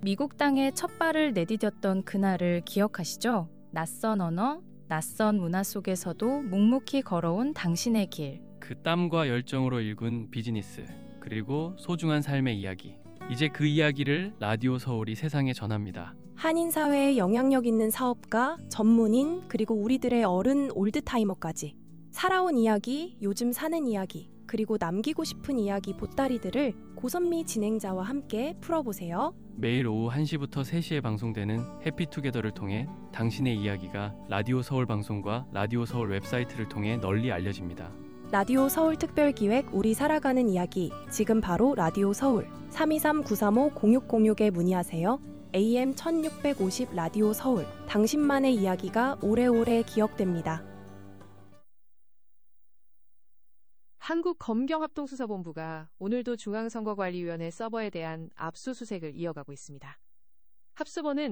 미국 땅에 첫 발을 내디뎠던 그날을 기억하시죠? 낯선 언어, 낯선 문화 속에서도 묵묵히 걸어온 당신의 길. 그 땀과 열정으로 일군 비즈니스, 그리고 소중한 삶의 이야기. 이제 그 이야기를 라디오 서울이 세상에 전합니다. 한인 사회에 영향력 있는 사업가, 전문인, 그리고 우리들의 어른 올드타이머까지 살아온 이야기, 요즘 사는 이야기, 그리고 남기고 싶은 이야기 보따리들을 고선미 진행자와 함께 풀어보세요. 매일 오후 1시부터 3시에 방송되는 해피투게더를 통해 당신의 이야기가 라디오 서울 방송과 라디오 서울 웹사이트를 통해 널리 알려집니다. 라디오 서울 특별기획 우리 살아가는 이야기, 지금 바로 라디오 서울 323-935-0606에 문의하세요. AM 1650 라디오 서울, 당신만의 이야기가 오래오래 기억됩니다. 한국검경합동수사본부가 오늘도 중앙선거관리위원회 서버에 대한 압수수색을 이어가고 있습니다. 합수본은